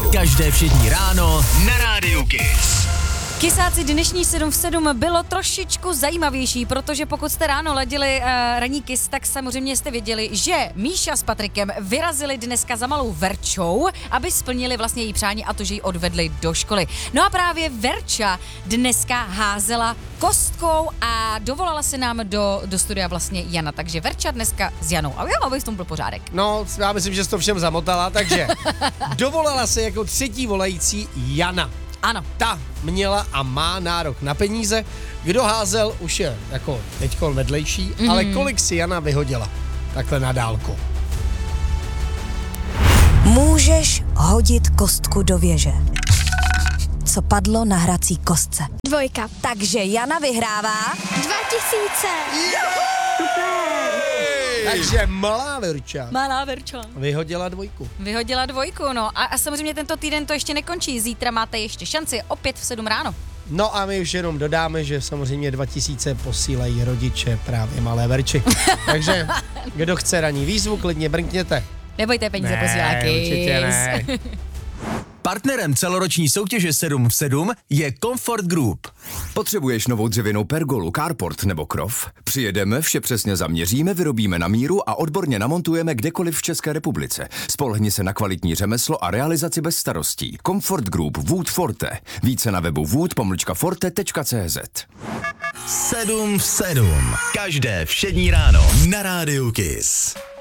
Každé všední ráno na Rádiu Kiss. Kysáci, dnešní 7 v 7 bylo trošičku zajímavější, protože pokud jste ráno ladili ranní Kiss, tak samozřejmě jste věděli, že Míša s Patrikem vyrazili dneska za malou Verčou, aby splnili vlastně její přání a to, že ji odvedli do školy. No a právě Verča dneska házela kostkou a dovolala se nám do studia vlastně Jana, takže Verča dneska s Janou. A jo, aby v tom byl pořádek. No, já myslím, že jsi to všem zamotala, takže dovolala se jako třetí volající Jana. Ano. Ta měla a má nárok na peníze. Kdo házel, už je jako teďko vedlejší, ale kolik si Jana vyhodila? Takhle na dálku. Můžeš hodit kostku do věže. Co padlo na hrací kostce? 2. Takže Jana vyhrává 2000. Takže malá Verča vyhodila 2. Vyhodila 2, no. A samozřejmě tento týden to ještě nekončí. Zítra máte ještě šanci opět v 7 ráno. No a my už jenom dodáme, že samozřejmě 2000 posílají rodiče právě malé Verči. Takže kdo chce ranní výzvu, klidně brnkněte. Nebojte, peníze posílá určitě Kiss. ne. Partnerem celoroční soutěže 7 v 7 je Comfort Group. Potřebuješ novou dřevěnou pergolu, carport nebo krov? Přijedeme, vše přesně zaměříme, vyrobíme na míru a odborně namontujeme kdekoliv v České republice. Spolehni se na kvalitní řemeslo a realizaci bez starostí. Comfort Group Wood Forte. Více na webu wood-forte.cz. 7 v 7. Každé všední ráno na Rádiu Kiss.